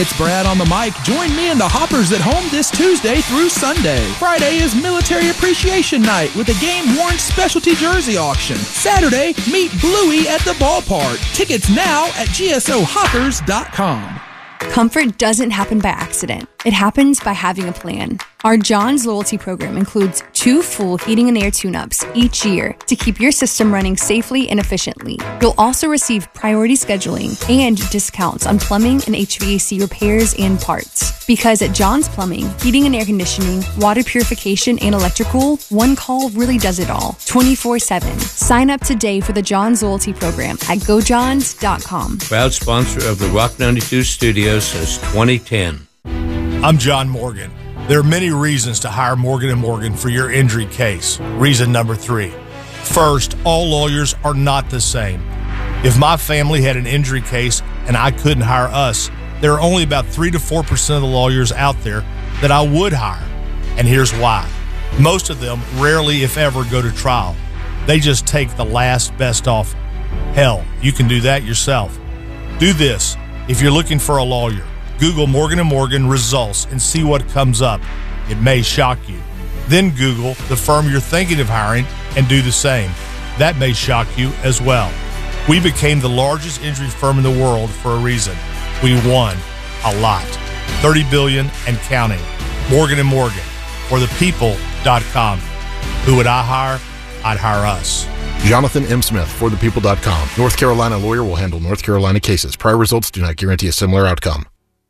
It's Brad on the mic. Join me and the Hoppers at home this Tuesday through Sunday. Friday is Military Appreciation Night with a game-worn specialty jersey auction. Saturday, meet Bluey at the ballpark. Tickets now at gsohoppers.com. Comfort doesn't happen by accident. It happens by having a plan. Our John's loyalty program includes 2 full heating and air tune-ups each year to keep your system running safely and efficiently. You'll also receive priority scheduling and discounts on plumbing and HVAC repairs and parts. Because at John's Plumbing, heating and air conditioning, water purification, and electrical, one call really does it all, 24/7. Sign up today for the John's loyalty program at gojohns.com. Proud sponsor of the Rock 92 Studios since 2010. I'm John Morgan. There are many reasons to hire Morgan & Morgan for your injury case. Reason number 3. First, all lawyers are not the same. If my family had an injury case and I couldn't hire us, there are only about 3 to 4% of the lawyers out there that I would hire. And here's why. Most of them rarely, if ever, go to trial. They just take the last best offer. Hell, you can do that yourself. Do this. If you're looking for a lawyer, Google Morgan & Morgan results and see what comes up. It may shock you. Then Google the firm you're thinking of hiring and do the same. That may shock you as well. We became the largest injury firm in the world for a reason. We won a lot. $30 billion and counting. Morgan & Morgan, or thepeople.com. Who would I hire? I'd hire us. Jonathan M. Smith, forthepeople.com. North Carolina lawyer will handle North Carolina cases. Prior results do not guarantee a similar outcome.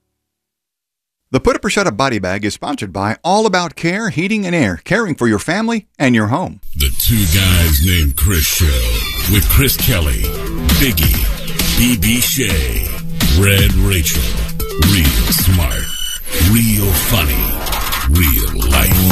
The Put Up or Shut Up Body Bag is sponsored by All About Care Heating and Air, caring for your family and your home. The Two Guys Named Chris Show with Chris Kelly, Biggie, BB Shea, Red Rachel. Real smart, real funny, real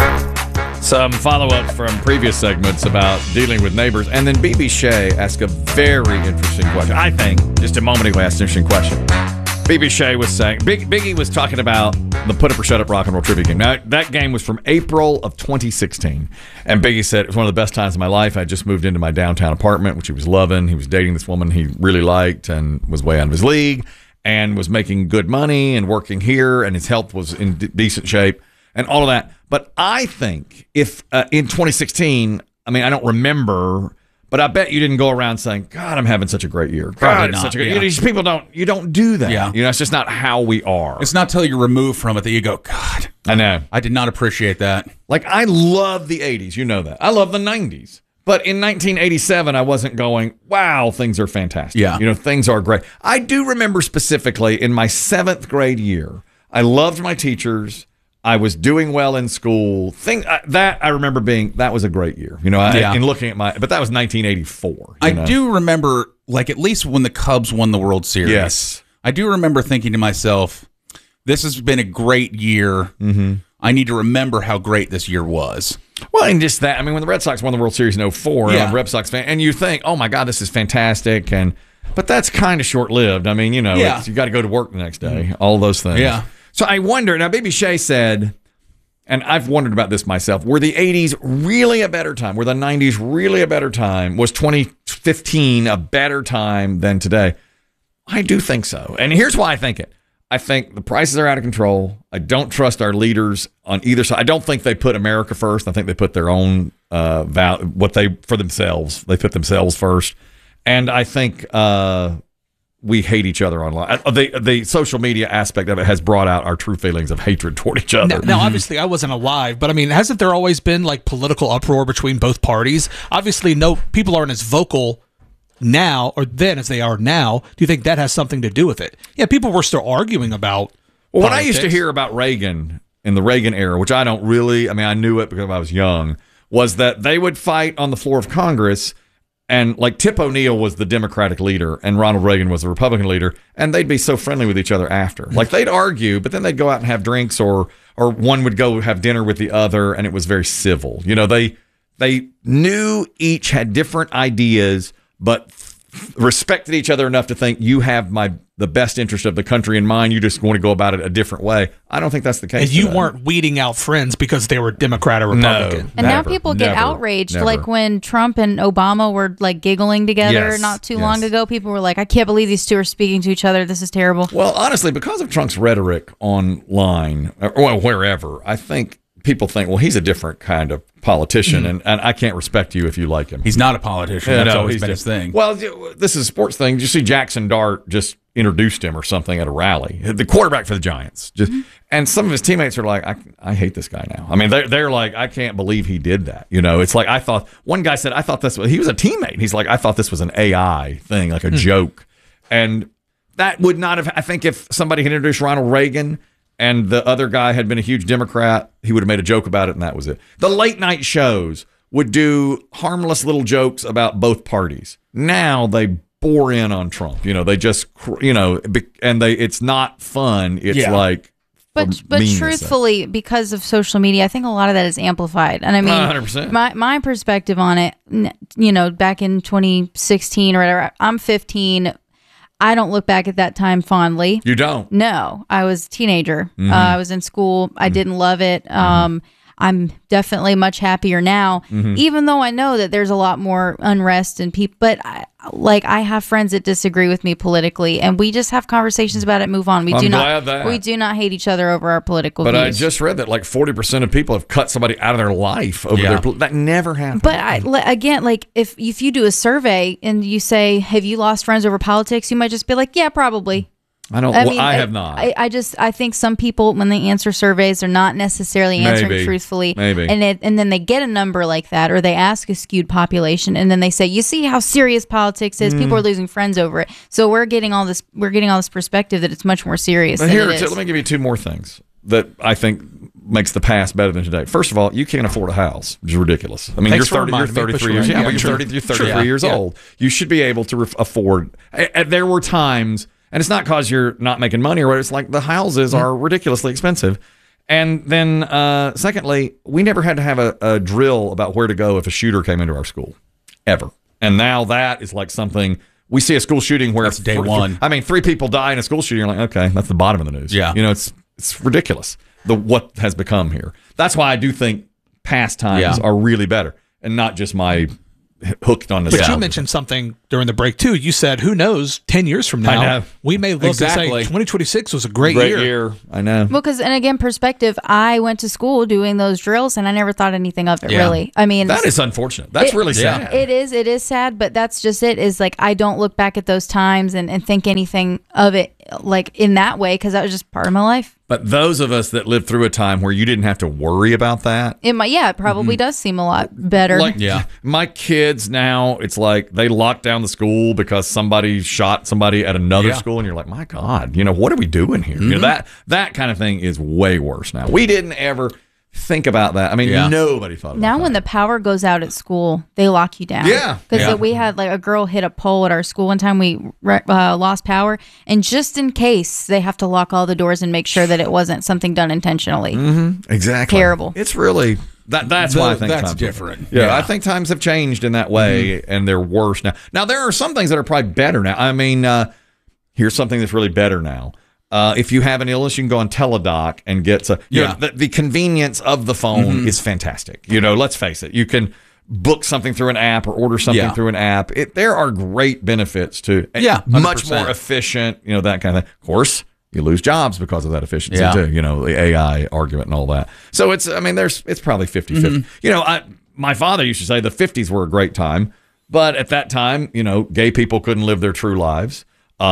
life. Some follow-up from previous segments about dealing with neighbors. And then BB Shea asked a very interesting question. I think, just a moment ago, asked an interesting question. BB Shea was saying, Biggie was talking about the Put Up or Shut Up Rock and Roll Trivia game. Now, that game was from April of 2016. And Biggie said, it was one of the best times of my life. I just moved into my downtown apartment, which he was loving. He was dating this woman he really liked and was way out of his league and was making good money and working here, and his health was in decent shape and all of that. But I think if in 2016, I mean, I don't remember, but I bet you didn't go around saying, God, I'm having such a great year. God, it's such a good year. These people you don't do that. Yeah. You know, it's just not how we are. It's not till you're removed from it that you go, God. I know. I did not appreciate that. Like, I love the 80s. You know that. I love the 90s. But in 1987, I wasn't going, wow, things are fantastic. Yeah. You know, things are great. I do remember specifically in my 7th grade year, I loved my teachers. I was doing well in school. That I remember that was a great year. You know, in looking at but that was 1984. I do remember, like, at least when the Cubs won the World Series. Yes. I do remember thinking to myself, this has been a great year. Mm-hmm. I need to remember how great this year was. Well, and just that, I mean, when the Red Sox won the World Series in 2004, I'm a Red Sox fan, and you think, oh my God, this is fantastic, but that's kind of short-lived. I mean, you know, you got to go to work the next day, all those things. Yeah. So I wonder, now BB Shea said, and I've wondered about this myself, were the 80s really a better time? Were the 90s really a better time? Was 2015 a better time than today? I do think so. And here's why I think it. I think the prices are out of control. I don't trust our leaders on either side. I don't think they put America first. I think they put their own for themselves. They put themselves first. And I think we hate each other online. The social media aspect of it has brought out our true feelings of hatred toward each other. Now, obviously, I wasn't alive, but I mean, hasn't there always been like political uproar between both parties? Obviously, no, people aren't as vocal now or then as they are now. Do you think that has something to do with it? Yeah, people were still arguing about what I used to hear about Reagan in the Reagan era, which I don't really, I mean, I knew it because I was young, was that they would fight on the floor of Congress. And like Tip O'Neill was the Democratic leader and Ronald Reagan was the Republican leader, and they'd be so friendly with each other after. Like they'd argue, but then they'd go out and have drinks, or one would go have dinner with the other, and it was very civil. You know, they knew each had different ideas, but respected each other enough to think you have the best interest of the country in mind. You just want to go about it a different way. I don't think that's the case. And you weren't weeding out friends because they were Democrat or Republican. No, and now people get outraged. Like when Trump and Obama were like giggling together not too long ago, people were like, I can't believe these two are speaking to each other. This is terrible. Well, honestly, because of Trump's rhetoric online or wherever, I think people think, well, he's a different kind of politician, and I can't respect you if you like him. He's not a politician. That's always been his thing. Well, this is a sports thing. Did you see Jackson Dart just introduced him or something at a rally? The quarterback for the Giants. And some of his teammates are like, I hate this guy now. I mean, they're like, I can't believe he did that. You know, it's like, one guy said, he was a teammate. He's like, I thought this was an AI thing, like a joke. And that would not have, I think if somebody had introduced Ronald Reagan and the other guy had been a huge Democrat, he would have made a joke about it, and that was it. The late night shows would do harmless little jokes about both parties. Now they bore in on Trump. You know, they just, and it's not fun. It's like, but truthfully, because of social media, I think a lot of that is amplified. And I mean, 100%. My perspective on it, back in 2016 or whatever, I'm 15. I don't look back at that time fondly. You don't? No. I was a teenager. I was in school. I didn't love it. I'm definitely much happier now, even though I know that there's a lot more unrest and people. But I have friends that disagree with me politically, and we just have conversations about it. Move on. We do not hate each other over our political views. But I just read that like 40% of people have cut somebody out of their life over their. That never happened. But again, like if you do a survey and you say, "Have you lost friends over politics?" You might just be like, "Yeah, probably." I have not. I think some people, when they answer surveys, they're not necessarily answering truthfully. Maybe. And then they get a number like that, or they ask a skewed population, and then they say, "You see how serious politics is? People are losing friends over it." So we're getting all this perspective that it's much more serious. But let me give you two more things that I think makes the past better than today. First of all, you can't afford a house, which is ridiculous. I mean, you're 33 years. Yeah, you're 33 years old. You should be able to afford. There were times. And it's not because you're not making money or whatever. It's like the houses are ridiculously expensive. And then, secondly, we never had to have a drill about where to go if a shooter came into our school, ever. And now that is like something we see a school shooting where it's day one. I mean, 3 people die in a school shooting. You're like, okay, that's the bottom of the news. Yeah, it's ridiculous what has become here. That's why I do think past times are really better, and not just my hooked on this. But you mentioned something during the break too. You said, who knows, 10 years from now, we may look and say 2026 was a great year. I know. Well, and again, perspective, I went to school doing those drills and I never thought anything of it, really. I mean, that is unfortunate. That's really sad. It is sad, but that's just it, is like, I don't look back at those times and think anything of it like in that way, because that was just part of my life. But those of us that lived through a time where you didn't have to worry about that. It probably does seem a lot better. My kids now, it's like they locked down the school because somebody shot somebody at another school, and you're like, my God, what are we doing here? That kind of thing is way worse now. We didn't ever think about that. I mean, nobody thought about that. Now when the power goes out at school, they lock you down. Because we had like a girl hit a pole at our school one time. We lost power, and just in case, they have to lock all the doors and make sure that it wasn't something done intentionally. Exactly. Terrible. It's really that's why I think that's different. Yeah, I think times have changed in that way, and they're worse now. Now there are some things that are probably better now. I mean, here's something that's really better now. If you have an illness, you can go on Teladoc and get the convenience of the phone is fantastic. Let's face it. You can book something through an app or order something through an app. There are great benefits to much more efficient, that kind of thing. Of course, you lose jobs because of that efficiency too, the AI argument and all that. So it's probably 50-50. My father used to say the 50s were a great time, but at that time, gay people couldn't live their true lives.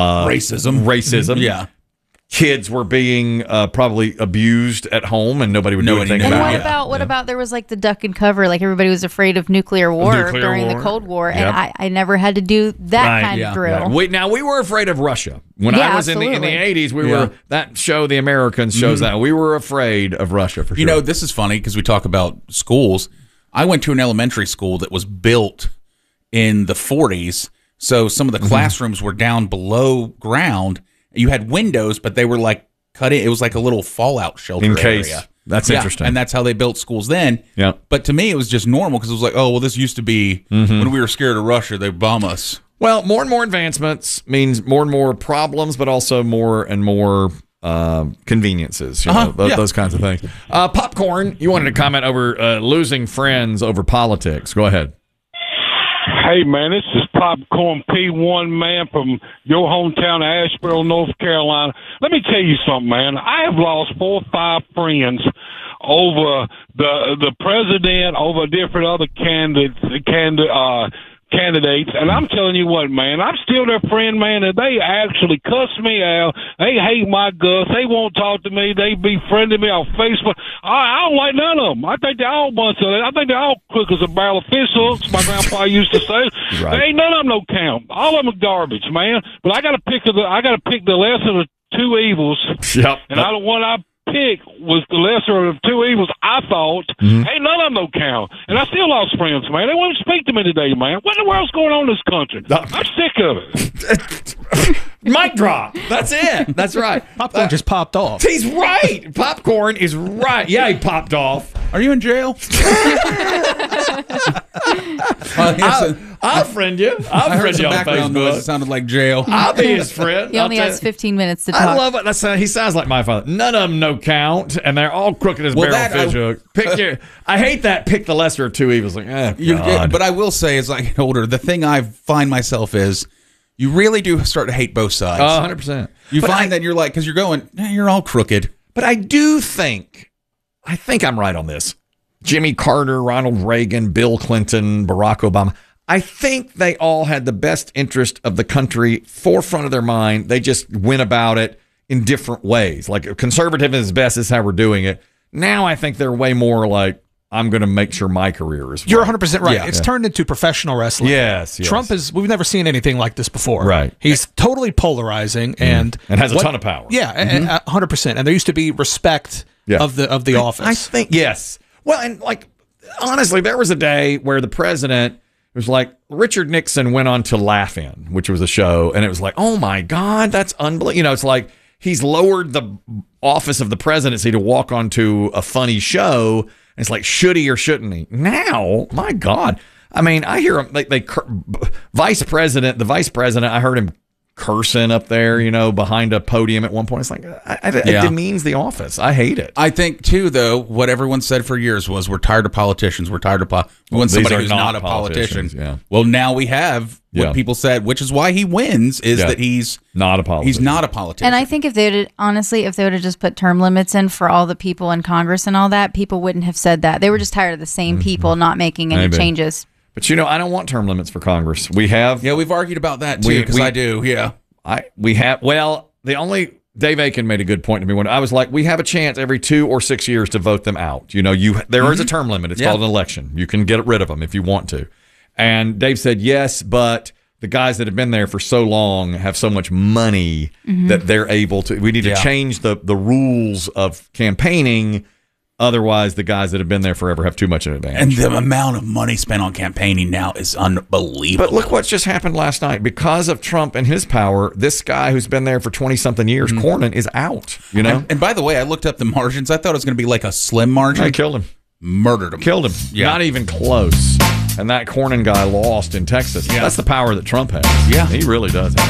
Racism. Yeah. Kids were being probably abused at home, and nobody would do anything about it. And what about there was like the duck and cover, like everybody was afraid of nuclear war during the Cold War, and I never had to do that kind of drill. We were afraid of Russia. When I was in the 80s, we were, that show, The Americans, shows that. We were afraid of Russia, for sure. This is funny because we talk about schools. I went to an elementary school that was built in the 40s, so some of the classrooms were down below ground. You had windows, but they were like cut in. It was like a little fallout shelter in case. Area. That's interesting. And that's how they built schools then. Yeah. But to me, it was just normal because it was like, oh, well, this used to be when we were scared of Russia, they'd bomb us. Well, more and more advancements means more and more problems, but also more and more conveniences, those kinds of things. Popcorn, you wanted to comment over losing friends over politics. Go ahead. Hey, man, this is Popcorn P1, man, from your hometown of Asheboro, North Carolina. Let me tell you something, man. I have lost 4 or 5 friends over the president, over different other candidates, and I'm telling you what, man, I'm still their friend, man, and they actually cuss me out. They hate my guts. They won't talk to me. They befriended me on Facebook. I don't like none of them. I think they're all a bunch of it. I think they're all quick as a barrel of fish hooks, my grandpa used to say. Right. There ain't none of them no count. All of them are garbage, man. But I got to pick the lesser of the 2 evils. Yep. And the one I pick was the lesser of 2 evils, I thought. Ain't none of them no count. And I still lost friends, man. They won't speak to me today, man. What in the world's going on in this country? I'm sick of it. Mic drop. That's it. That's right. Popcorn just popped off. He's right. Popcorn is right. Yeah, he popped off. Are you in jail? I'll friend you. I'll friend you on background noise. It Facebook. sounded like jail. I'll be his friend. He only has 15 minutes to talk. I love it. He sounds like my father. None of them no count, and they're all crooked as barrel fish hook. I hate that. Pick the lesser of 2 evils. Like, God. But I will say, as I get older, the thing I find myself is, you really do start to hate both sides. 100%. You find that you're like, because you're going, you're all crooked. But I think I'm right on this. Jimmy Carter, Ronald Reagan, Bill Clinton, Barack Obama. I think they all had the best interest of the country forefront of their mind. They just went about it in different ways. Like conservative is best is how we're doing it. Now I think they're way more like, I'm going to make sure my career is. You're 100% right. Yeah. It's turned into professional wrestling. Yes. Trump we've never seen anything like this before. Right. He's totally polarizing and has a ton of power. Yeah, 100%. And there used to be respect of the office. I think, yes. Well, and like, honestly, there was a day where the president was like, Richard Nixon went on to Laugh-In, which was a show, and it was like, oh my God, that's unbelievable. It's like he's lowered the office of the presidency to walk onto a funny show. It's like, should he or shouldn't he? Now, my God. I mean, I hear him, the vice president, I heard him cursing up there, behind a podium at one point. It's like, it demeans the office. I hate it. I think, too, though, what everyone said for years was, we're tired of politicians. We're tired of we want somebody who's not a politician. Yeah. Well, now we have what people said, which is why he wins, is that he's not a politician. He's not a politician. And I think if they would have just put term limits in for all the people in Congress and all that, people wouldn't have said that. They were just tired of the same people not making any changes. But I don't want term limits for Congress. We have, we've argued about that too. Because I do, we have. Well, Dave Aiken made a good point to me when I was like, we have a chance every 2 or 6 years to vote them out. There is a term limit. It's called an election. You can get rid of them if you want to. And Dave said yes, but the guys that have been there for so long have so much money that they're able to. We need to change the rules of campaigning. Otherwise, the guys that have been there forever have too much of an advantage. And the amount of money spent on campaigning now is unbelievable. But look what's just happened last night. Because of Trump and his power, this guy who's been there for 20-something years, Cornyn, is out. And by the way, I looked up the margins. I thought it was going to be like a slim margin. I killed him. Murdered him. Killed him. Yeah. Not even close. And that Cornyn guy lost in Texas. Yeah. That's the power that Trump has. Yeah. He really does have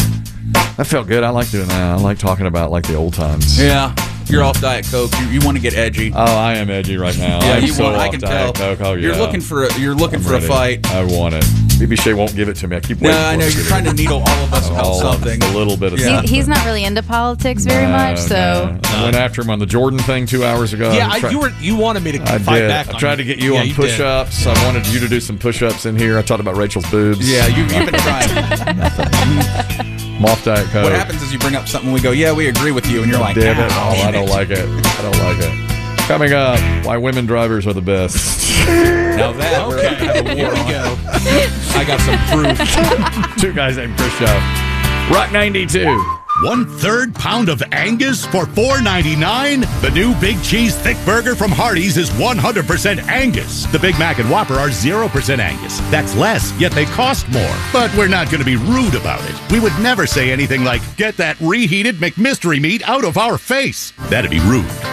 it. That felt good. I like doing that. I like talking about like the old times. Yeah. You're off Diet Coke. You want to get edgy. Oh, I am edgy right now. Yeah, I can tell. Coke. Oh, yeah. You're looking for a fight. I want it. BB Shea won't give it to me. I keep waiting. I know you're trying to needle all of us about something. A little bit of something. He's not really into politics very much, so I went after him on the Jordan thing 2 hours ago. Yeah, you wanted me to fight back. I tried to get you on push-ups. I wanted you to do some push-ups in here. I talked about Rachel's boobs. Yeah, you've been trying. I'm off Diet Coke. What happens is you bring up something, we go, yeah, we agree with you, and you're like, damn it. Oh, I don't like it. I don't like it. Coming up, why women drivers are the best. Now that we're going to have a war on. I got some proof. 2 guys named Chris Show. Rock 92. 1/3 pound of Angus for $4.99. The new Big Cheese Thick Burger from Hardee's is 100% Angus. The Big Mac and Whopper are 0% Angus. That's less, yet they cost more. But we're not going to be rude about it. We would never say anything like, get that reheated McMystery meat out of our face. That'd be rude.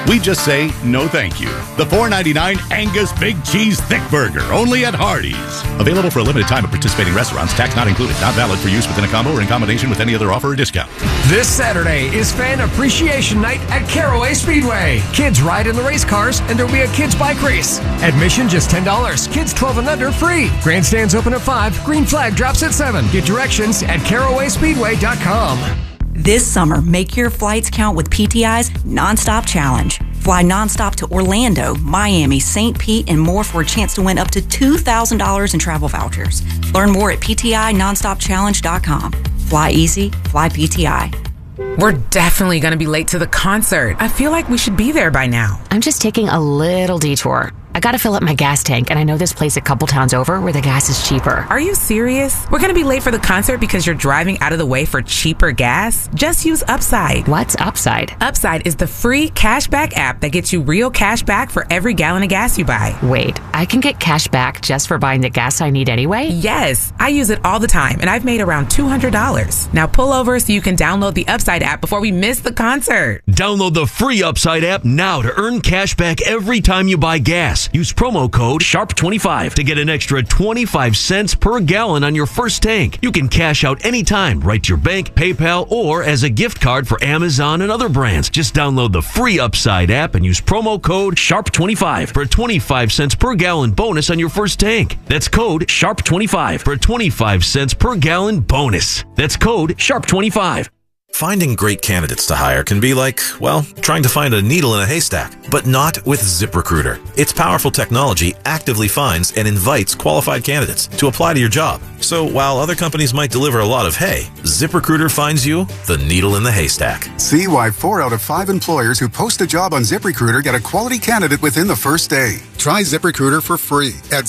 We just say no thank you. The $4.99 Angus Big Cheese Thick Burger, only at Hardee's. Available for a limited time at participating restaurants. Tax not included. Not valid for use within a combo or in combination with any other offer or discount. This Saturday is Fan Appreciation Night at Caraway Speedway. Kids ride in the race cars, and there'll be a kids bike race. Admission just $10. Kids 12 and under free. Grandstands open at 5. Green flag drops at 7. Get directions at carawayspeedway.com. This summer, make your flights count with PTI's Nonstop Challenge. Fly nonstop to Orlando, Miami, St. Pete, and more for a chance to win up to $2,000 in travel vouchers. Learn more at PTINonstopChallenge.com. Fly easy, fly PTI. We're definitely going to be late to the concert. I feel like we should be there by now. I'm just taking a little detour. I gotta fill up my gas tank, and I know this place a couple towns over where the gas is cheaper. Are you serious? We're gonna be late for the concert because you're driving out of the way for cheaper gas? Just use Upside. What's Upside? Upside is the free cashback app that gets you real cash back for every gallon of gas you buy. Wait, I can get cash back just for buying the gas I need anyway? Yes, I use it all the time, and I've made around $200. Now pull over so you can download the Upside app before we miss the concert. Download the free Upside app now to earn cash back every time you buy gas. Use promo code SHARP25 to get an extra 25 cents per gallon on your first tank. You can cash out anytime, right to your bank, PayPal, or as a gift card for Amazon and other brands. Just download the free Upside app and use promo code SHARP25 for a 25 cents per gallon bonus on your first tank. That's code SHARP25 for a 25 cents per gallon bonus. That's code SHARP25. Finding great candidates to hire can be like, well, trying to find a needle in a haystack, but not with ZipRecruiter. Its powerful technology actively finds and invites qualified candidates to apply to your job. So while other companies might deliver a lot of hay, ZipRecruiter finds you the needle in the haystack. See why 4 out of 5 employers who post a job on ZipRecruiter get a quality candidate within the first day. Try ZipRecruiter for free at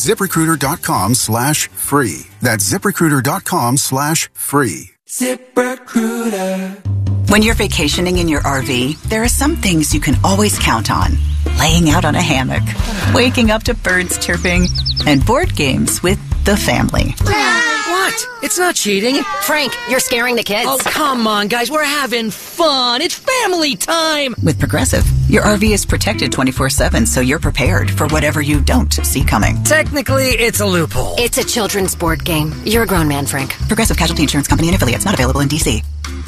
ZipRecruiter.com/free. That's ZipRecruiter.com/free. ZipRecruiter. When you're vacationing in your RV, there are some things you can always count on. Laying out on a hammock, waking up to birds chirping, and board games with the family. What? It's not cheating. Frank, you're scaring the kids. Oh, come on, guys. We're having fun. It's family time. With Progressive, your RV is protected 24/7, so you're prepared for whatever you don't see coming. Technically, it's a loophole. It's a children's board game. You're a grown man, Frank. Progressive Casualty Insurance Company and affiliates, not available in D.C.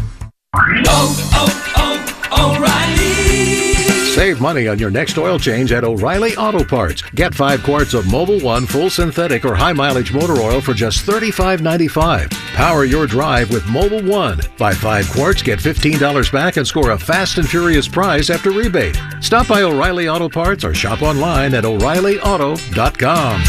O'Reilly. Save money on your next oil change at O'Reilly Auto Parts. Get 5 quarts of Mobil 1 full synthetic or high mileage motor oil for just $35.95. Power your drive with Mobil 1. Buy 5 quarts, get $15 back, and score a fast and furious prize after rebate. Stop by O'Reilly Auto Parts or shop online at O'ReillyAuto.com.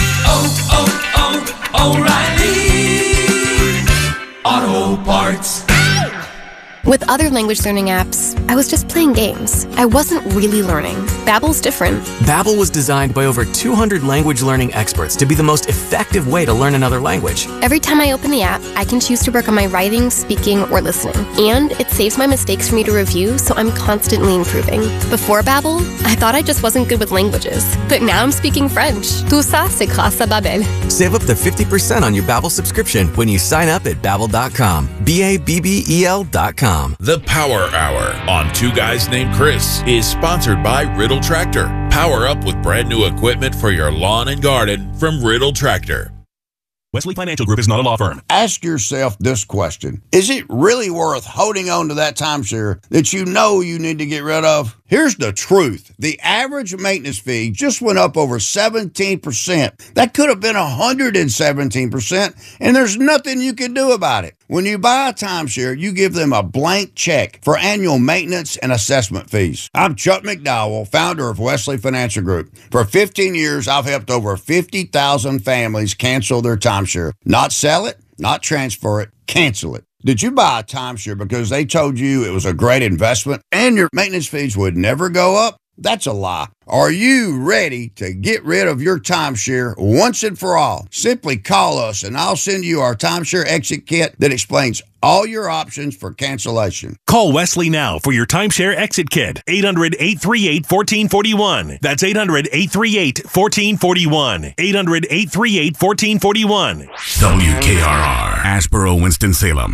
O'Reilly Auto Parts. With other language learning apps, I was just playing games. I wasn't really learning. Babbel's different. Babbel was designed by over 200 language learning experts to be the most effective way to learn another language. Every time I open the app, I can choose to work on my writing, speaking, or listening. And it saves my mistakes for me to review, so I'm constantly improving. Before Babbel, I thought I just wasn't good with languages. But now I'm speaking French. Tout ça, c'est grâce à Babbel. Save up to 50% on your Babbel subscription when you sign up at Babbel.com. BABBEL.com. The Power Hour on Two Guys Named Chris is sponsored by Riddle Tractor. Power up with brand new equipment for your lawn and garden from Riddle Tractor. Wesley Financial Group is not a law firm. Ask yourself this question. Is it really worth holding on to that timeshare that you know you need to get rid of? Here's the truth. The average maintenance fee just went up over 17%. That could have been 117%, and there's nothing you can do about it. When you buy a timeshare, you give them a blank check for annual maintenance and assessment fees. I'm Chuck McDowell, founder of Wesley Financial Group. For 15 years, I've helped over 50,000 families cancel their timeshare. Not sell it, not transfer it, cancel it. Did you buy a timeshare because they told you it was a great investment and your maintenance fees would never go up? That's a lie. Are you ready to get rid of your timeshare once and for all? Simply call us and I'll send you our timeshare exit kit that explains all your options for cancellation. Call Wesley now for your timeshare exit kit. 800-838-1441. That's 800-838-1441. 800-838-1441. WKRR, Asheboro, Winston-Salem.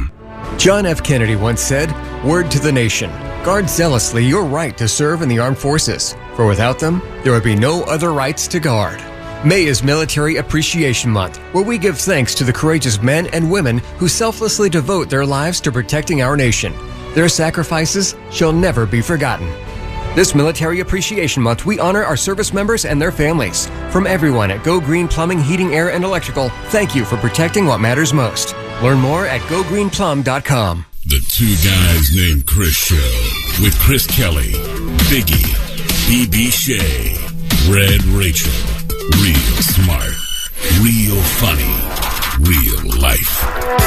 John F. Kennedy once said, "Word to the nation, guard zealously your right to serve in the armed forces, for without them, there would be no other rights to guard." May is Military Appreciation Month, where we give thanks to the courageous men and women who selflessly devote their lives to protecting our nation. Their sacrifices shall never be forgotten. This Military Appreciation Month, we honor our service members and their families. From everyone at Go Green Plumbing, Heating, Air, and Electrical, thank you for protecting what matters most. Learn more at gogreenplum.com. The Two Guys Named Chris Show with Chris Kelly, Biggie, BB Shea, Red Rachel. Real smart, real funny, real life.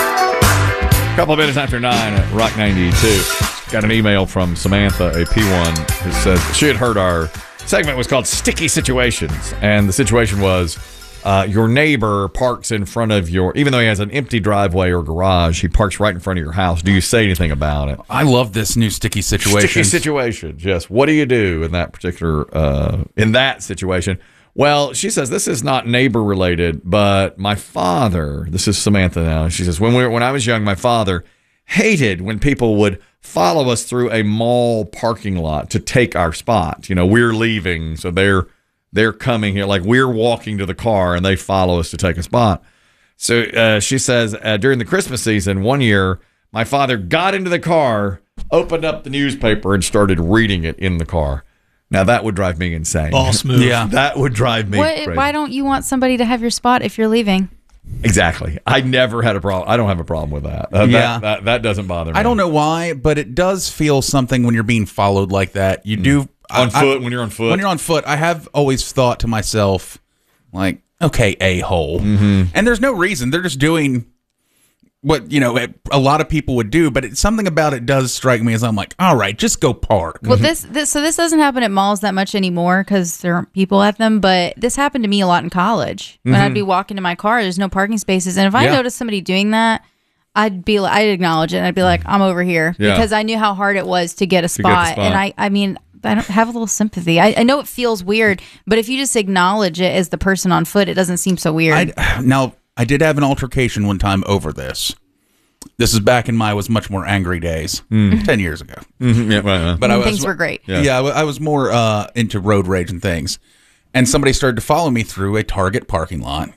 A couple of minutes after 9 at Rock 92. Got an email from Samantha, a P1, who says she had heard our segment was called Sticky Situations. And the situation was your neighbor parks in front of your, even though he has an empty driveway or garage, he parks right in front of your house. Do you say anything about it? I love this new sticky situation. Sticky situations, yes. What do you do in that particular, in that situation? Well, she says this is not neighbor related, but my father, this is Samantha now, she says, when I was young, my father hated when people would follow us through a mall parking lot to take our spot. You know, we're leaving, so they're coming here, like we're walking to the car and they follow us to take a spot. So she says during the Christmas season, one year, my father got into the car, opened up the newspaper and started reading it in the car. Now, that would drive me insane. Boss move. Yeah. That would drive me crazy. Why don't you want somebody to have your spot if you're leaving? Exactly. I never had a problem. I don't have a problem with that. That doesn't bother me. I don't know why, but it does feel something when you're being followed like that. You do. On foot, when you're on foot? When you're on foot, I have always thought to myself, like, okay, a-hole. Mm-hmm. And there's no reason. They're just doing what, you know, a lot of people would do, but something about it does strike me as I'm like, all right, just go park. Well, this doesn't happen at malls that much anymore because there aren't people at them, but this happened to me a lot in college. When I'd be walking to my car, there's no parking spaces, and if I noticed somebody doing that, I'd acknowledge it, and I'd be like, I'm over here, because I knew how hard it was to get a spot. And I mean, I don't have a little sympathy. I know it feels weird, but if you just acknowledge it as the person on foot, it doesn't seem so weird. I did have an altercation one time over this. This is back in my was much more angry days, 10 years ago. Mm-hmm. Yeah, right. But things were great. Yeah, I was more into road rage and things. And somebody started to follow me through a Target parking lot.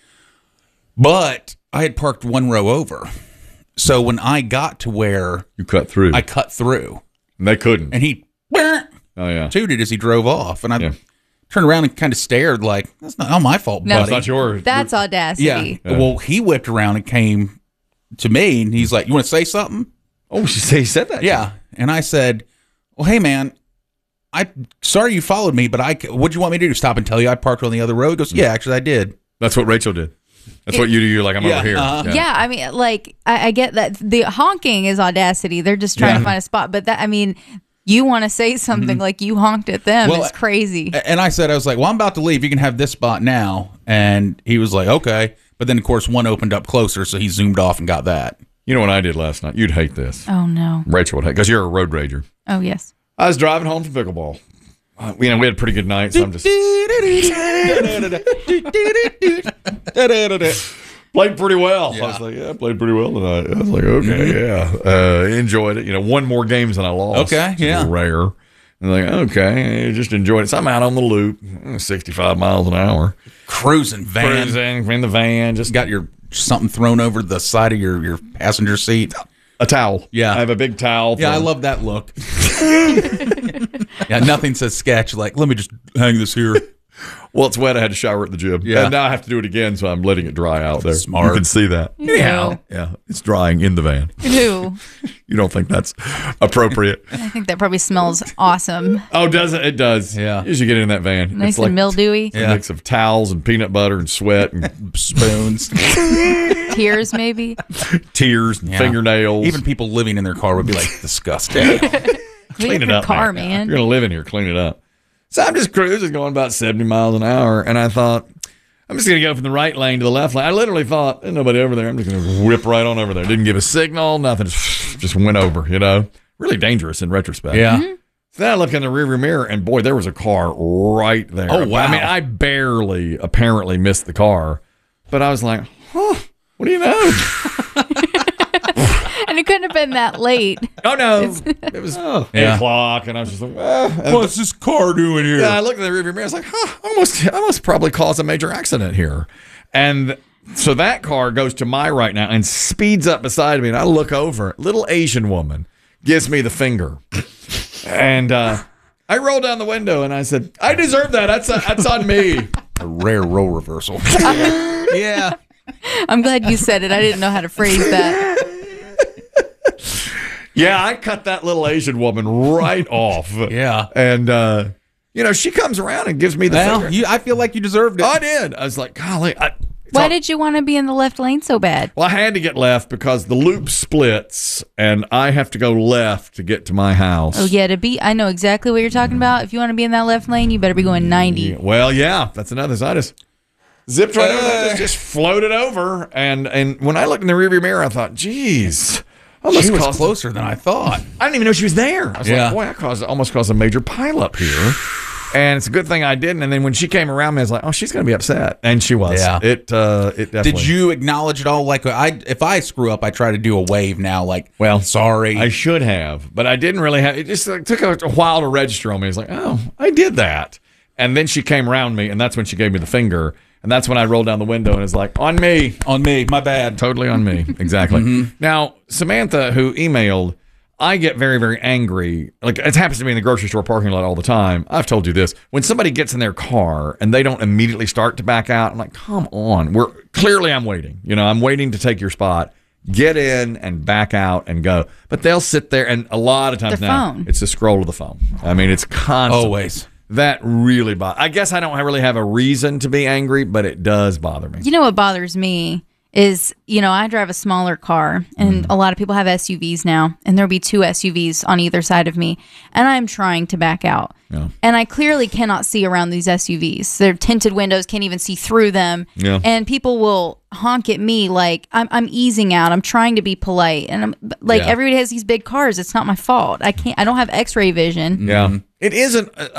But I had parked one row over. So when I got to where... You cut through. I cut through. And they couldn't. And he tooted as he drove off. And I turned around and kind of stared like, that's not my fault, buddy. That's not yours. That's audacity. Yeah. Well, he whipped around and came to me, and he's like, you want to say something? Oh, he said that? Yeah. And I said, well, hey, man, sorry you followed me, but what'd you want me to do? Stop and tell you I parked on the other road? He goes, yeah, actually, I did. That's what Rachel did. That's what you do. You're like, I'm over here. Yeah, I mean, like, I get that. The honking is audacity. They're just trying to find a spot. But that, I mean, you want to say something like you honked at them. It's crazy. And I was like, well, I'm about to leave. You can have this spot now. And he was like, okay. But then, of course, one opened up closer, so he zoomed off and got that. You know what I did last night? You'd hate this. Oh, no. Rachel would hate, because you're a road rager. Oh, yes. I was driving home from pickleball. We had a pretty good night, so I'm just... Played pretty well. Yeah. I was like, I played pretty well tonight. I was like, okay, enjoyed it. You know, won more games than I lost. Okay, yeah. Rare. And like, okay, just enjoyed it. So I'm out on the loop, 65 miles an hour. Cruising in the van. Just got something thrown over the side of your passenger seat. A towel. Yeah. I have a big towel. Yeah, I love that look. Yeah, nothing says sketch like, let me just hang this here. Well, it's wet. I had to shower at the gym. Yeah. And now I have to do it again, so I'm letting it dry out there. Smart. You can see that. Yeah. Yeah. It's drying in the van. Ew. You don't think that's appropriate? I think that probably smells awesome. Oh, does it? It does. Yeah. As you get in that van. Nice it's like and mildewy. A mix of towels and peanut butter and sweat and spoons. Tears, maybe. Tears and fingernails. Even people living in their car would be like, disgusting. Clean it up, car, man. You're going to live in here. Clean it up. So I'm just cruising, going about 70 miles an hour, and I thought, I'm just going to go from the right lane to the left lane. I literally thought, there's nobody over there. I'm just going to whip right on over there. Didn't give a signal, nothing. Just went over, you know. Really dangerous in retrospect. Yeah. Mm-hmm. So then I look in the rearview mirror, and boy, there was a car right there. Oh, wow. I mean, I barely, apparently, missed the car. But I was like, huh, what do you know? And it couldn't have been that late. Oh, no. It was 8 o'clock, and I was just like, what's this car doing here? Yeah, I looked in the rearview mirror. I was like, I almost probably caused a major accident here. And so that car goes to my right now and speeds up beside me, and I look over. Little Asian woman gives me the finger. And I rolled down the window, and I said, I deserve that. That's on me. A rare role reversal. Yeah. I'm glad you said it. I didn't know how to phrase that. Yeah, I cut that little Asian woman right off. Yeah. And, she comes around and gives me the finger. I feel like you deserved it. I did. I was like, golly. Why did you want to be in the left lane so bad? Well, I had to get left because the loop splits, and I have to go left to get to my house. Oh, yeah. I know exactly what you're talking about. If you want to be in that left lane, you better be going 90. Yeah, well, yeah, that's another side. I just zipped right over there, just floated over. And when I looked in the rearview mirror, I thought, geez. She was closer than I thought. I didn't even know she was there. I was like, boy, I almost caused a major pileup here. And it's a good thing I didn't. And then when she came around me, I was like, oh, she's going to be upset. And she was. Yeah. It definitely. Did you acknowledge it all? Like, if I screw up, I try to do a wave now. Like, well, sorry. I should have. But I didn't really have. It just took a while to register on me. It's like, oh, I did that. And then she came around me, and that's when she gave me the finger. And that's when I rolled down the window and it's like, on me, my bad. Totally on me. Exactly. Mm-hmm. Now, Samantha, who emailed, I get very, very angry. Like, it happens to me in the grocery store parking lot all the time. I've told you this. When somebody gets in their car and they don't immediately start to back out, I'm like, come on. I'm waiting. I'm waiting to take your spot. Get in and back out and go. But they'll sit there, and a lot of times now, it's the scroll of the phone. I mean, it's constant. Always. That really bothers. I guess I don't really have a reason to be angry, but it does bother me. You know what bothers me is, I drive a smaller car, and a lot of people have SUVs now, and there'll be 2 SUVs on either side of me, and I'm trying to back out. Yeah. And I clearly cannot see around these SUVs. They're tinted windows, can't even see through them. Yeah. And people will honk at me like I'm easing out. I'm trying to be polite. And I'm like, everybody has these big cars. It's not my fault. I don't have x-ray vision. Yeah. It is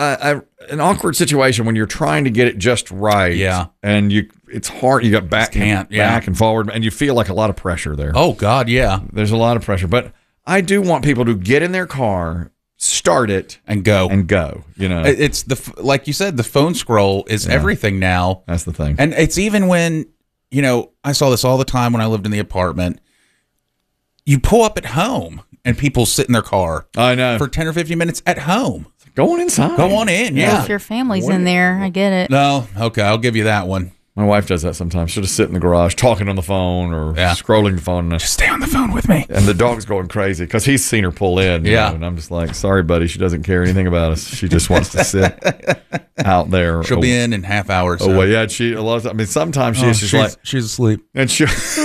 an awkward situation when you're trying to get it just right. Yeah. And it's hard. You got back and forward, and you feel like a lot of pressure there. Oh, God, yeah. There's a lot of pressure. But I do want people to get in their car, start it, and go. It's like you said, the phone scroll is everything now. That's the thing. And it's even when, I saw this all the time when I lived in the apartment. You pull up at home, and people sit in their car. I know. For 10 or 15 minutes at home. Go on inside. Go on in, yeah. If your family's in there, I get it. No, okay, I'll give you that one. My wife does that sometimes. She'll just sit in the garage talking on the phone or scrolling the phone. Just stay on the phone with me. And the dog's going crazy because he's seen her pull in. And I'm just like, sorry, buddy. She doesn't care anything about us. She just wants to sit out there. She'll be in half hours. Oh, well, yeah. A lot of times, sometimes she's like, she's asleep. And she.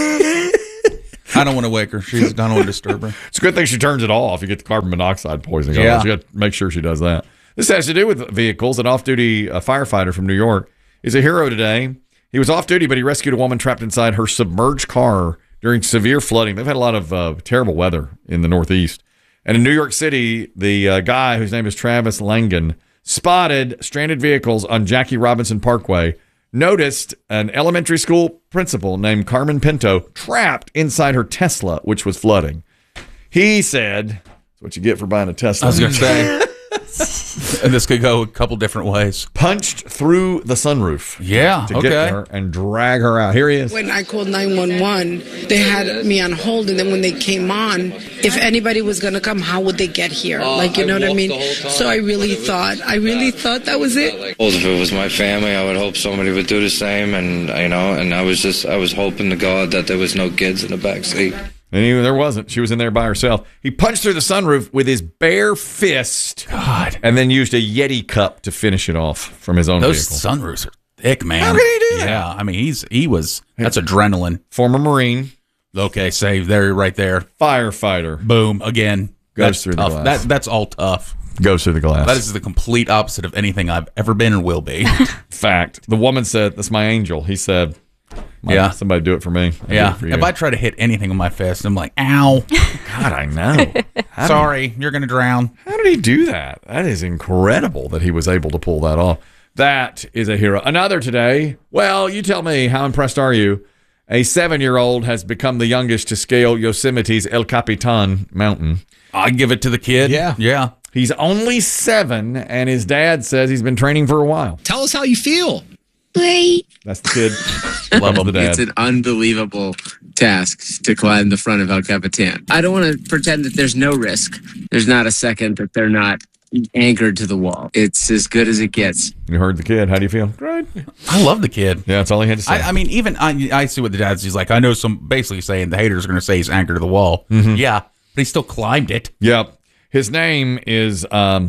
I don't want to wake her. I don't want to disturb her. It's a good thing she turns it off. You get the carbon monoxide poisoning. Yeah. You got to make sure she does that. This has to do with vehicles. An off-duty firefighter from New York is a hero today. He was off-duty, but he rescued a woman trapped inside her submerged car during severe flooding. They've had a lot of terrible weather in the Northeast. And in New York City, the guy whose name is Travis Langan spotted stranded vehicles on Jackie Robinson Parkway, noticed an elementary school principal named Carmen Pinto trapped inside her Tesla, which was flooding. He said, that's what you get for buying a Tesla. I was going to say. And this could go a couple different ways. Punched through the sunroof. Yeah, to get there and drag her out. Here he is. When I called 911, they had me on hold, and then when they came on, if anybody was going to come, how would they get here? You know what I mean? So I really thought that was it. Well, if it was my family, I would hope somebody would do the same, and I was hoping to God that there was no kids in the back seat. And there wasn't. She was in there by herself. He punched through the sunroof with his bare fist. God. And then used a Yeti cup to finish it off from his own vehicle. Those sunroofs are thick, man. How can he do that? Yeah, I mean, that's adrenaline. Former Marine. Okay, save there, right there. Firefighter. Boom, again. Goes through the glass. That's all tough. Goes through the glass. That is the complete opposite of anything I've ever been or will be. Fact. The woman said, that's my angel. He said, somebody do it for me. If I try to hit anything with my fist, I'm like, ow. God, I know. Sorry, you're going to drown. How did he do that? That is incredible that he was able to pull that off. That is a hero. Another today. Well, you tell me, how impressed are you? A 7-year-old has become the youngest to scale Yosemite's El Capitan mountain. I give it to the kid. Yeah. He's only 7, and his dad says he's been training for a while. Tell us how you feel. Great. That's the kid. Love the dad. It's an unbelievable task to climb the front of El Capitan. I don't want to pretend that there's no risk. There's not a second that they're not anchored to the wall. It's as good as it gets. You heard the kid. How do you feel? Great. I love the kid. Yeah, that's all he had to say. I mean, even I see what the dad's. He's like, I know some basically saying the haters are going to say he's anchored to the wall. Mm-hmm. Yeah, but he still climbed it. Yep. His name is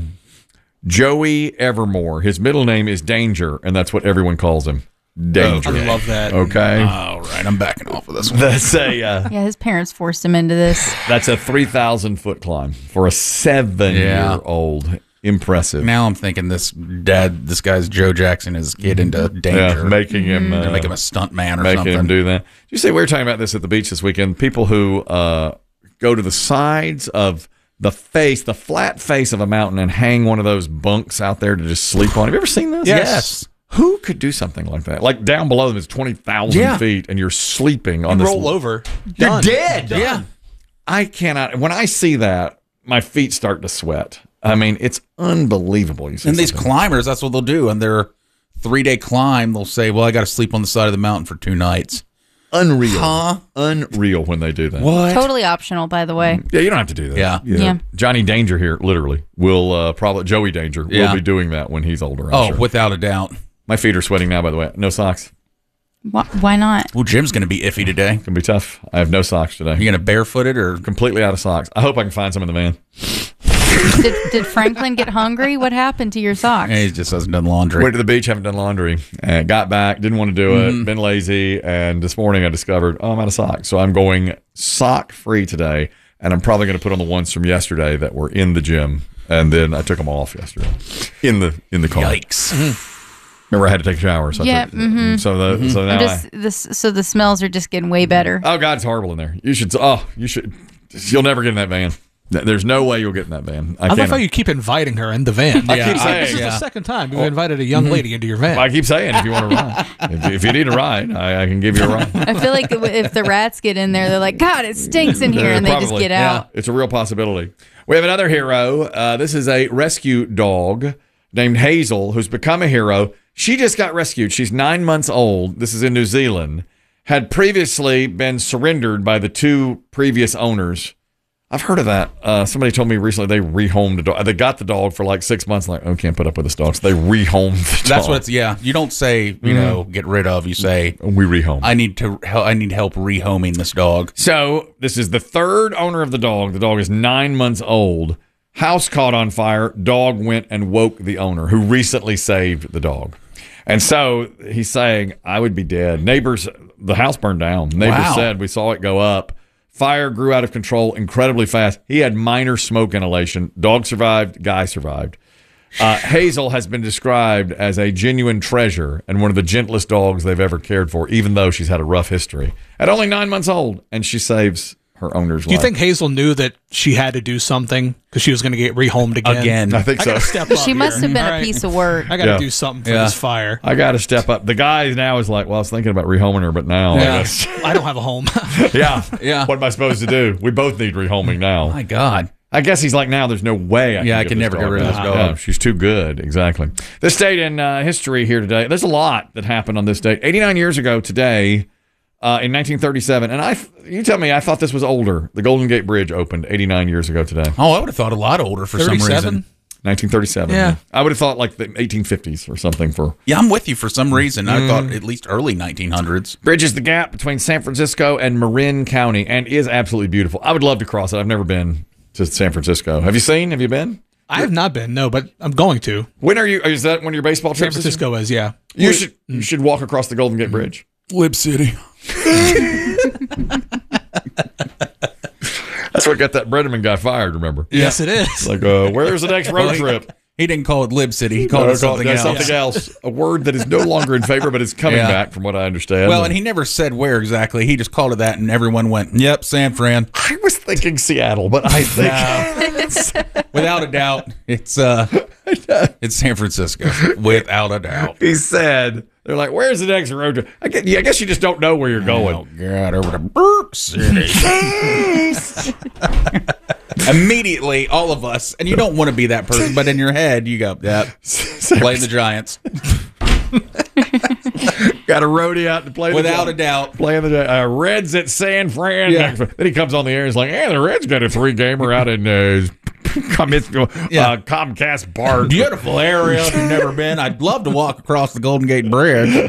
Joey Evermore. His middle name is Danger, and that's what everyone calls him. Danger. I love that. Okay. All right, I'm backing off of this one. That's a Yeah, his parents forced him into this. that's a 3,000-foot climb for a 7-year-old. Impressive. Now I'm thinking this guy's Joe Jackson, his kid into danger. Yeah, making him make him a stunt man or making something. him do that. Did you say we were talking about this at the beach this weekend? People who go to the sides of the flat face of a mountain and hang one of those bunks out there to just sleep on. Have you ever seen this? Yes. Who could do something like that? Like down below them is 20,000 feet, and you're sleeping on this. Roll over. You're Done. dead. Done. Yeah. I cannot. When I see that, my feet start to sweat. I mean, it's unbelievable. You see And these something. climbers, that's what they'll do. On their 3-day climb, they'll say, well, I got to sleep on the side of the mountain for 2 nights. Unreal. Huh? Unreal when they do that. What? Totally optional, by the way. Yeah, you don't have to do that. Yeah. Yeah. Johnny Danger here, literally, will probably, Joey Danger will be doing that when he's older. I'm sure. Without a doubt. My feet are sweating now, by the way. No socks. Why not? Well, Jim's going to be iffy today. It's going to be tough. I have no socks today. You going to barefoot it or completely out of socks? I hope I can find some in the van. Did Franklin get hungry? What happened to your socks? He just hasn't done laundry. Went to the beach, haven't done laundry. Got back, didn't want to do it, been lazy, and this morning I discovered, I'm out of socks. So I'm going sock-free today, and I'm probably going to put on the ones from yesterday that were in the gym, and then I took them off yesterday in the car. Yikes. Remember, I had to take a shower. So Yeah, so now so the smells are just getting way better. oh God, it's horrible in there. You'll never get in that van. There's no way you'll get in that van. I love how you keep inviting her in the van. I keep saying, this is the second time you've invited a young lady into your van. I keep saying, if you want to ride, if you need a ride, I can give you a ride. I feel like if the rats get in there, they're like, God, it stinks in here, and they just get out. It's a real possibility. We have another hero. This is a rescue dog named Hazel, who's become a hero. She just got rescued. She's 9 months old. This is in New Zealand. Had previously been surrendered by the 2 previous owners. I've heard of that. Somebody told me recently they rehomed the dog. They got the dog for like 6 months. Like, can't put up with this dog. So they rehomed the dog. That's what it's, you don't say, get rid of. You say, we rehome. I need help rehoming this dog. So this is the 3rd owner of the dog. The dog is 9 months old. House caught on fire. Dog went and woke the owner who recently saved the dog. And so he's saying, I would be dead. Neighbors, the house burned down. Neighbors said, we saw it go up. Fire grew out of control incredibly fast. He had minor smoke inhalation. Dog survived. Guy survived. Hazel has been described as a genuine treasure and one of the gentlest dogs they've ever cared for, even though she's had a rough history. At only 9 months old, and she saves her owner's life. Do you think Hazel knew that she had to do something because she was going to get rehomed again? I think so. Gotta step up She must have been a piece of work. I got to do something for this fire. I got to step up. The guy now is like, well, I was thinking about rehoming her, but now I guess. I don't have a home. Yeah. What am I supposed to do? We both need rehoming now. My God. I guess he's like, now there's no way I can never get rid of this dog. Yeah, she's too good. Exactly. This date in history here today, there's a lot that happened on this date. 89 years ago today, in 1937, and you tell me, I thought this was older. The Golden Gate Bridge opened 89 years ago today. Oh, I would have thought a lot older for some reason. 1937. Yeah. I would have thought like the 1850s or something for. Yeah, I'm with you for some reason. I thought at least early 1900s. Bridges the gap between San Francisco and Marin County and is absolutely beautiful. I would love to cross it. I've never been to San Francisco. Have you been? I have not been, no, but I'm going to. When are you? Is that one of your baseball San trips? Francisco is, yeah. You should walk across the Golden Gate Bridge. Lib City. That's what got that Bredeman guy fired, remember? Yes, it is. Like, where's the next road trip? He didn't call it Lib City. He called it something else. Something else. A word that is no longer in favor, but is coming back from what I understand. Well, and he never said where exactly. He just called it that, and everyone went, yep, San Fran. I was thinking Seattle, but I think... Without a doubt, it's San Francisco. Without a doubt. He said... They're like, where's the next road trip? I guess you just don't know where you're going. Oh, God, over to Burp City. Immediately, all of us, and you don't want to be that person, but in your head, you go, yep, playing the Giants. Got a roadie out to play without a doubt. Playing the Reds at San Fran. Yeah. Then he comes on the air and he's like, "Yeah, the Reds got a 3-gamer out in Comcast Park. Beautiful area. If you've never been, I'd love to walk across the Golden Gate Bridge."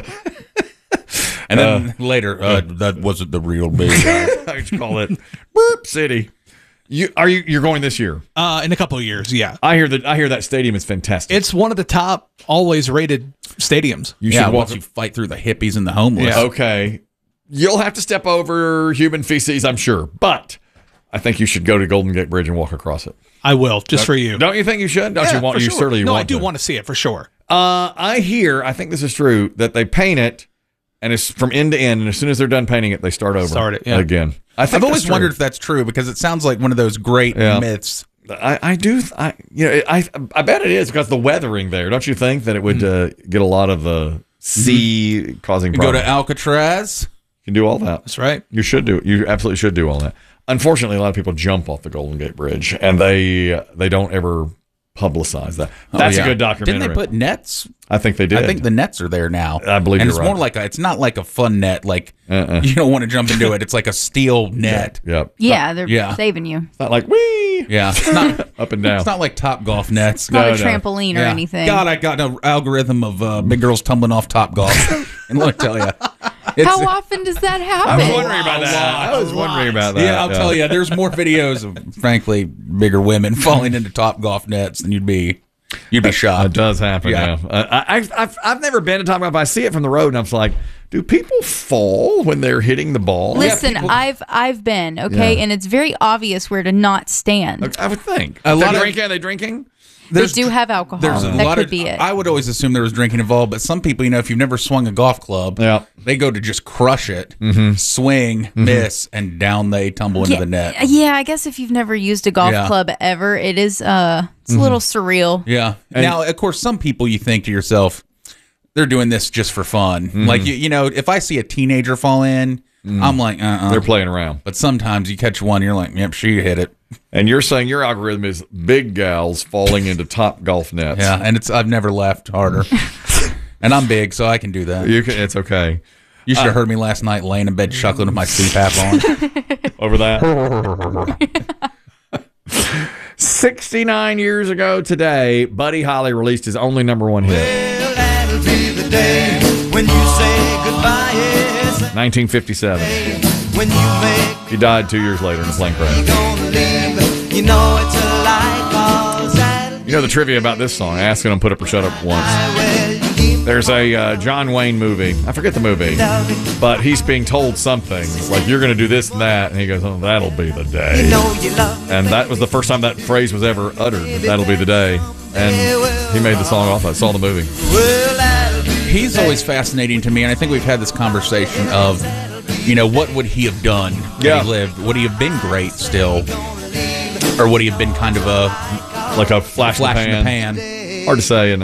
And then later, that wasn't the real big. How'd you call it? Burp City. You're going this year? In a couple of years, yeah. I hear that stadium is fantastic. It's one of the top always rated stadiums. You should watch you fight through the hippies and the homeless. Yeah. Okay. You'll have to step over human feces, I'm sure. But I think you should go to Golden Gate Bridge and walk across it. I will, just for you. Don't you think you should? Don't you want? You certainly want. No, I do want to see it for sure. I think this is true, that they paint it and it's from end to end, and as soon as they're done painting it, they start over again. I've always wondered if that's true because it sounds like one of those great myths. I bet it is because the weathering there. Don't you think that it would get a lot of sea causing problems? Go to Alcatraz. You can do all that. That's right. You should do. You absolutely should do all that. Unfortunately, a lot of people jump off the Golden Gate Bridge, and they don't ever publicize that. That's a good documentary. Didn't they put nets? I think they did. I think the nets are there now. I believe and you're it's more like it's not like a fun net. Like you don't want to jump into it. It's like a steel net. Yep. Yeah, they're saving you. It's not like wee. Yeah, it's not up and down. It's not like Top Golf nets. It's not a trampoline or anything. God, I got an algorithm of big girls tumbling off Top Golf, and let me tell you. How often does that happen? I was wondering about that. Yeah, I'll tell you. There's more videos of, frankly, bigger women falling into Top Golf nets than you'd be shocked. It does happen. Yeah. I've never been to Top Golf. I see it from the road, and I'm like, do people fall when they're hitting the ball? Listen, I've been and it's very obvious where to not stand. I would think. Are they drinking? They do have alcohol. That could be it. I would always assume there was drinking involved, but some people, if you've never swung a golf club, they go to just crush it, swing, miss, and down they tumble into the net. Yeah, I guess if you've never used a golf club ever, it is it's a little surreal. Yeah. Now, of course, some people you think to yourself, they're doing this just for fun. Like, if I see a teenager fall in, I'm like, they're playing around. But sometimes you catch one, you're like, yep, she hit it. And you're saying your algorithm is big gals falling into Top Golf nets. Yeah, and I've never laughed harder. And I'm big, so I can do that. It's okay. You should have heard me last night laying in bed chuckling with my CPAP on. Over that. 69 years ago today, Buddy Holly released his only #1 hit. Well, that'll be the day when you say goodbye. 1957. When you make he died 2 years later in a plane crash. You know it's a lie, 'cause you know the trivia about this song? Asking him Put Up or Shut Up once. There's a John Wayne movie. I forget the movie. But he's being told something. Like, you're going to do this and that. And he goes, oh, that'll be the day. And that was the first time that phrase was ever uttered. That'll be the day. And he made the song off that. Saw the movie. He's always fascinating to me. And I think we've had this conversation of, what would he have done when he lived? Would he have been great still? Or would he have been kind of like a flash in the pan? Hard to say, isn't it?